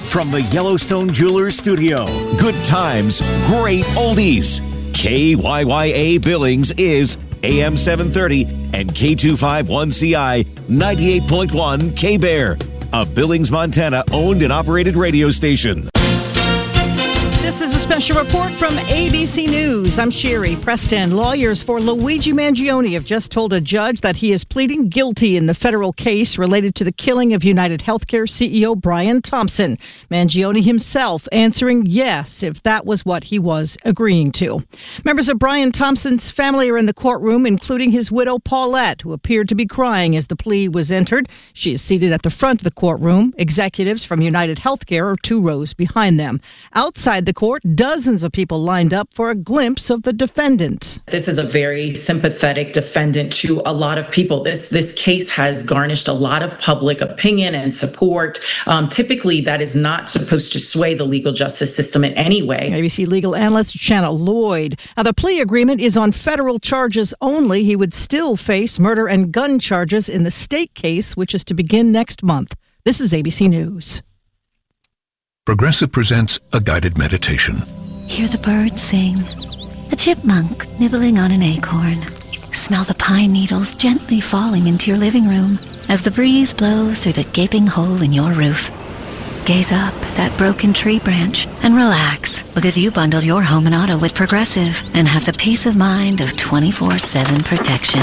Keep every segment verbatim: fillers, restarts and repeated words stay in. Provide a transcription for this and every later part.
From the Yellowstone Jewelers Studio, good times, great oldies. K Y Y A Billings is A M seven thirty and K two fifty-one C I ninety-eight point one K-Bear, a Billings, Montana owned and operated radio station. This is a special report from A B C News. I'm Sherry Preston. Lawyers for Luigi Mangione have just told a judge that he is pleading guilty in the federal case related to the killing of United Healthcare C E O Brian Thompson. Mangione himself answering yes if that was what he was agreeing to. Members of Brian Thompson's family are in the courtroom, including his widow Paulette, who appeared to be crying as the plea was entered. She is seated at the front of the courtroom. Executives from United Healthcare are two rows behind them. Outside the court, dozens of people lined up for a glimpse of the defendant. This is a very sympathetic defendant to a lot of people. This this case has garnished a lot of public opinion and support. Um, typically, that is not supposed to sway the legal justice system in any way. A B C legal analyst Shanna Lloyd. Now, the plea agreement is on federal charges only. He would still face murder and gun charges in the state case, which is to begin next month. This is A B C News. Progressive presents a guided meditation. Hear the birds sing, a chipmunk nibbling on an acorn. Smell the pine needles gently falling into your living room as the breeze blows through the gaping hole in your roof. Gaze up at that broken tree branch and relax, because you bundle your home and auto with Progressive and have the peace of mind of twenty-four seven protection.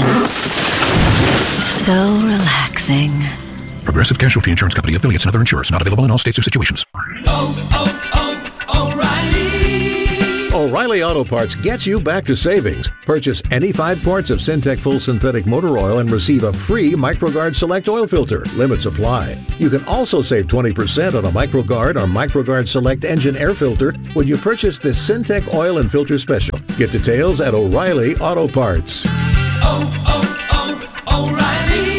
So relaxing. Progressive Casualty Insurance Company, affiliates, and other insurers. Not available in all states or situations. Oh, oh, oh, O'Reilly! O'Reilly Auto Parts gets you back to savings. Purchase any five quarts of Syntec Full Synthetic Motor Oil and receive a free MicroGuard Select Oil Filter. Limits apply. You can also save twenty percent on a MicroGuard or MicroGuard Select Engine Air Filter when you purchase this Syntec Oil and Filter Special. Get details at O'Reilly Auto Parts. Oh, oh, oh, O'Reilly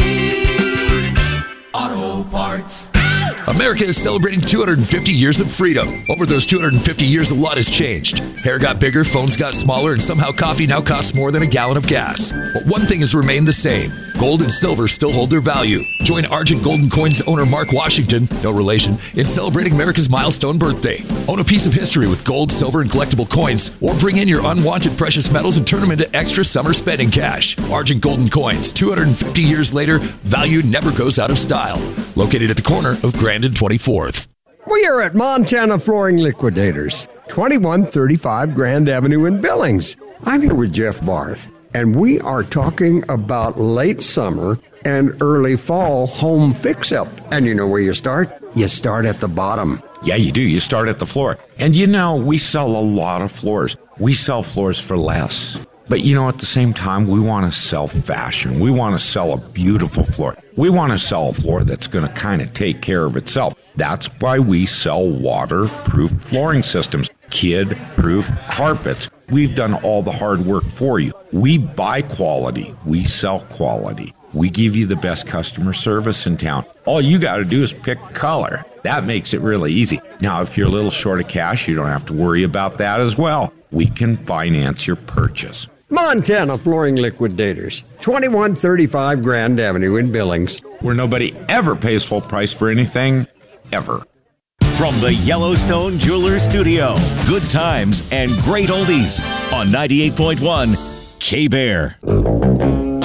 Auto Parts. America is celebrating two hundred fifty years of freedom. Over those two hundred fifty years, a lot has changed. Hair got bigger, phones got smaller, and somehow coffee now costs more than a gallon of gas. But one thing has remained the same. Gold and silver still hold their value. Join Argent Golden Coins owner Mark Washington, no relation, in celebrating America's milestone birthday. Own a piece of history with gold, silver, and collectible coins, or bring in your unwanted precious metals and turn them into extra summer spending cash. Argent Golden Coins, two hundred fifty years later, value never goes out of style. Located at the corner of Grand and twenty-fourth. We are at Montana Flooring Liquidators, twenty-one thirty-five Grand Avenue in Billings. I'm here with Jeff Barth, and we are talking about late summer and early fall home fix-up. And you know where you start? You start at the bottom. Yeah, you do. You start at the floor. And you know, we sell a lot of floors. We sell floors for less. But you know, at the same time, we want to sell fashion. We want to sell a beautiful floor. We want to sell a floor that's going to kind of take care of itself. That's why we sell waterproof flooring systems, kid-proof carpets. We've done all the hard work for you. We buy quality. We sell quality. We give you the best customer service in town. All you got to do is pick color. That makes it really easy. Now, if you're a little short of cash, you don't have to worry about that as well. We can finance your purchase. Montana Flooring Liquidators, twenty-one thirty-five Grand Avenue in Billings. Where nobody ever pays full price for anything, ever. From the Yellowstone Jewelers Studio, good times and great oldies on ninety-eight point one K-Bear.